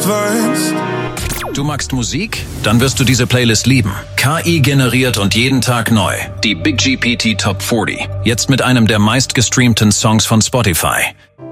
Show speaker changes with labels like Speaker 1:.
Speaker 1: weißt.
Speaker 2: Du magst Musik? Dann wirst du diese Playlist lieben. KI generiert und jeden Tag neu. Die Big GPT Top 40. Jetzt mit einem der meistgestreamten Songs von Spotify.